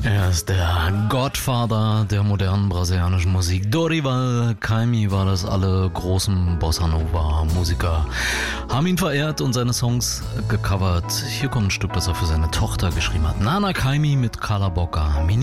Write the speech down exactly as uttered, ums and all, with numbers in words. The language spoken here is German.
Er ist der Godfather der modernen brasilianischen Musik. Dorival Caymmi war das. Alle großen Bossa Nova Musiker haben ihn verehrt und seine Songs gecovert. Hier kommt ein Stück, das er für seine Tochter geschrieben hat. Nana Caymmi mit Cala Boca.